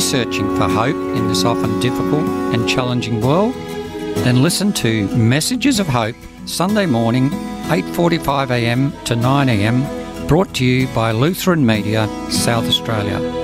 searching for hope in this often difficult and challenging world? Then listen to Messages of Hope, Sunday morning, 8:45am to 9am, brought to you by Lutheran Media, South Australia.